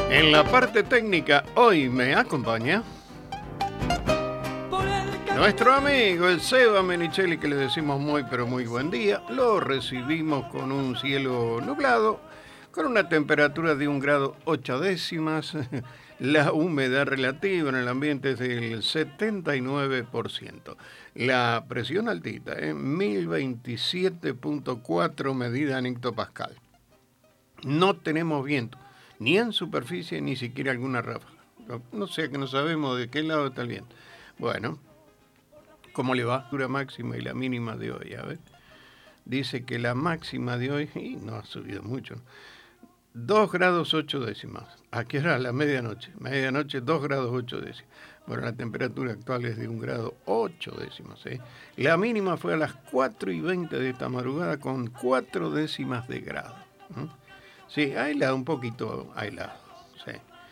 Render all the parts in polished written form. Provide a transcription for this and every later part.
En la parte técnica hoy me acompaña nuestro amigo el Seba Menichelli, que le decimos muy pero muy buen día. Lo recibimos con un cielo nublado, con una temperatura de 1 grado 8 décimas. La humedad relativa en el ambiente es del 79%. La presión altita, 1027.4 medida en hectopascal. No tenemos viento, ni en superficie, ni siquiera alguna ráfaga. No sé, que no sabemos de qué lado está el viento. Bueno, ¿cómo le va? La temperatura máxima y la mínima de hoy, a ver. Dice que la máxima de hoy, y no ha subido mucho, ¿no? 2 grados 8 décimas. ¿A qué hora? A la medianoche. Medianoche, 2 grados 8 décimas. Bueno, la temperatura actual es de 1 grado 8 décimas. La mínima fue a las 4:20 de esta madrugada con 4 décimas de grado. Sí, aislado, un poquito aislado. Sí.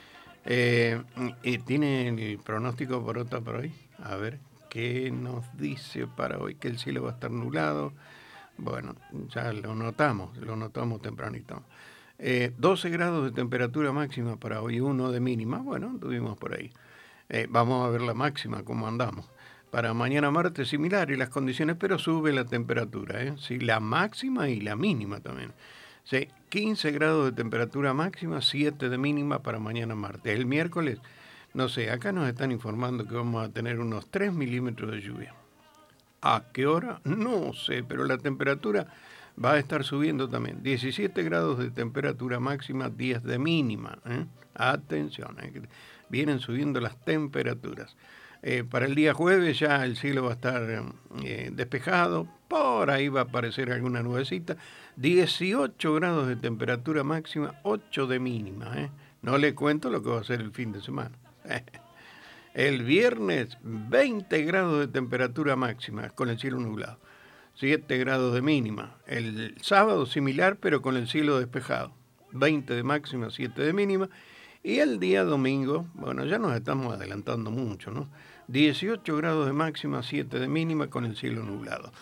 ¿Y tiene el pronóstico por hoy? A ver, ¿qué nos dice para hoy? Que el cielo va a estar nublado. Bueno, ya lo notamos tempranito. 12 grados de temperatura máxima para hoy, 1 de mínima. Bueno, tuvimos por ahí. Vamos a ver la máxima, cómo andamos. Para mañana martes similar y las condiciones, pero sube la temperatura. Sí, la máxima y la mínima también. Sí, 15 grados de temperatura máxima, 7 de mínima para mañana martes. El miércoles, no sé, acá nos están informando que vamos a tener unos 3 milímetros de lluvia. ¿A qué hora? No sé, pero la temperatura va a estar subiendo también. 17 grados de temperatura máxima, 10 de mínima. Atención, vienen subiendo las temperaturas. Para el día jueves ya el cielo va a estar despejado, por ahí va a aparecer alguna nubecita. 18 grados de temperatura máxima, 8 de mínima. No le cuento lo que va a ser el fin de semana. El viernes, 20 grados de temperatura máxima con el cielo nublado, 7 grados de mínima. El sábado similar, pero con el cielo despejado, 20 de máxima, 7 de mínima. Y el día domingo, bueno, ya nos estamos adelantando mucho, ¿no? 18 grados de máxima, 7 de mínima con el cielo nublado.